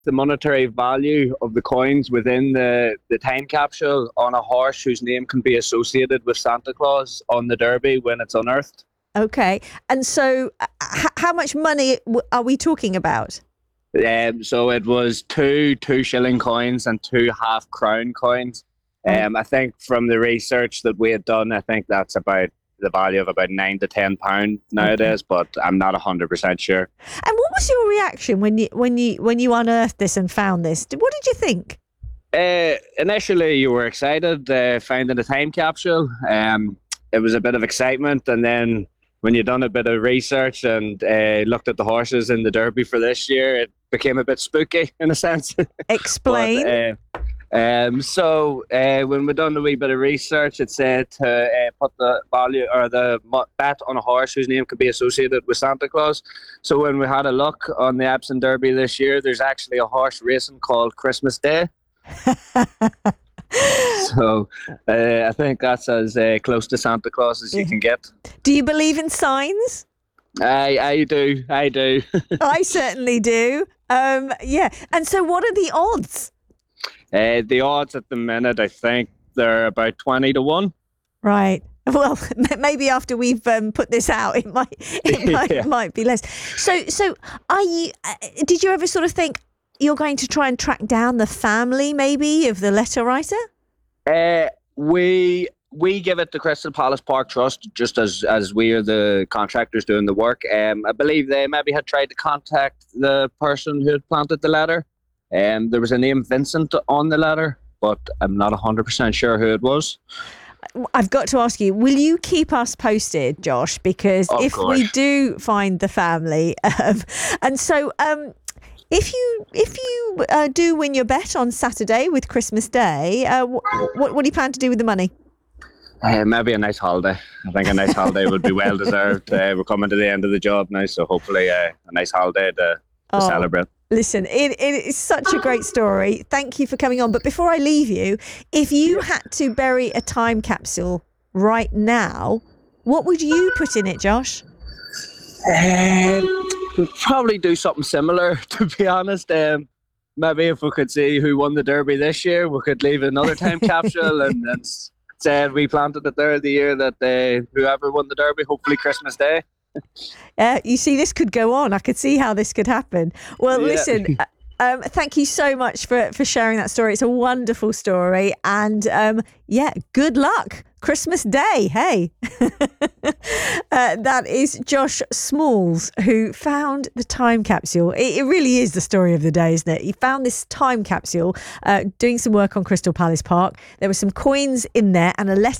the monetary value of the coins within the time capsule on a horse whose name can be associated with Santa Claus on the Derby when it's unearthed. Okay. And so how much money are we talking about? So it was two shilling coins and two half crown coins. I think from the research that we had done, I think that's about the value of about £9 to £10 nowadays, but I'm not 100% sure. And what was your reaction when you unearthed this and found this? What did you think? Initially, you were excited finding a time capsule. It was a bit of excitement, and then when you'd done a bit of research and looked at the horses in the Derby for this year, it became a bit spooky in a sense. Explain. So when we done a wee bit of research, it said to put the value or the bet on a horse whose name could be associated with Santa Claus. So when we had a look on the Epsom Derby this year, there's actually a horse racing called Christmas Day. So I think that's as close to Santa Claus as you can get. Do you believe in signs? I do. I certainly do. Yeah. And so what are the odds? The odds at the minute, I think they're about 20 to 1. Right. Well, maybe after we've put this out, it might be less. So are you? Did you ever sort of think you're going to try and track down the family, maybe, of the letter writer? We give it to Crystal Palace Park Trust, just as we are the contractors doing the work. I believe they maybe had tried to contact the person who had planted the letter. There was a name Vincent on the letter, but I'm not 100% sure who it was. I've got to ask you, will you keep us posted, Josh? Because if we do find the family, and so if you do win your bet on Saturday with Christmas Day, what do you plan to do with the money? Maybe a nice holiday. I think a nice holiday would be well deserved. We're coming to the end of the job now, so hopefully a nice holiday to celebrate. Listen, it is such a great story. Thank you for coming on. But before I leave you, if you had to bury a time capsule right now, what would you put in it, Josh? We'd probably do something similar, to be honest. Maybe if we could see who won the Derby this year, we could leave another time capsule and said we planted it there the year that whoever won the Derby, hopefully Christmas Day. You see, this could go on. I could see how this could happen. Well, listen, thank you so much for sharing that story. It's a wonderful story. And good luck. Christmas Day, hey. That is Josh Smalls, who found the time capsule. It really is the story of the day, isn't it? He found this time capsule doing some work on Crystal Palace Park. There were some coins in there and a letter